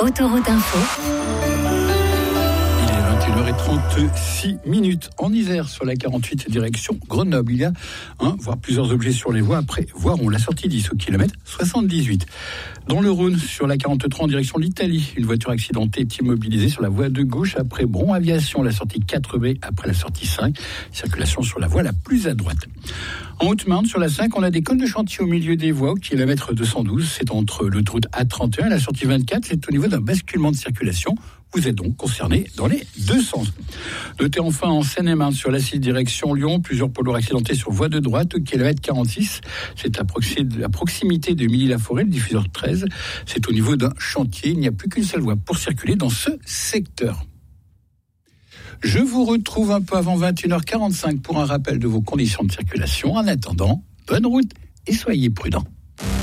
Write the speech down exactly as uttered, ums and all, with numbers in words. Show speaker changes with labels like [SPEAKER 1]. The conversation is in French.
[SPEAKER 1] Autoroute Info.
[SPEAKER 2] Il est vingt et une heures trente-six minutes en Isère sur la quarante-huit direction Grenoble. Il y a un, voire plusieurs objets sur les voies. Après, voirons la sortie dix au kilomètre soixante-dix-huit. Dans le Rhône, sur la quarante-trois en direction de l'Italie, une voiture accidentée est immobilisée sur la voie de gauche après Bron Aviation, la sortie quatre B après la sortie cinq. Circulation sur la voie la plus à droite. En Haute-Marne, sur la cinq, on a des cônes de chantier au milieu des voies, au kilomètre deux cent douze. C'est entre l'autoroute A trente et un et la sortie vingt-quatre. C'est au niveau d'un basculement de circulation. Vous êtes donc concerné dans les deux sens. Notez enfin en Seine-et-Marne, sur la six direction Lyon, plusieurs poids lourds accidentés sur voie de droite, au kilomètre quarante-six. C'est à proximité de Milly-la-Forêt, le diffuseur treize. C'est au niveau d'un chantier. Il n'y a plus qu'une seule voie pour circuler dans ce secteur. Je vous retrouve un peu avant vingt et une heures quarante-cinq pour un rappel de vos conditions de circulation. En attendant, bonne route et soyez prudents.